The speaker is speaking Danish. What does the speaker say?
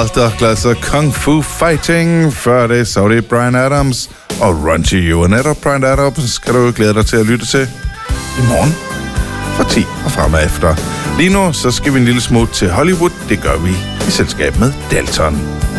Masterclass og Kung Fu Fighting. Før det, så var det Bryan Adams og Run to You. Og netop Bryan Adams skal du glæde dig til at lytte til i morgen fra 10 og fremad efter. Lige nu, så skal vi en lille smut til Hollywood. Det gør vi i selskab med Dalton.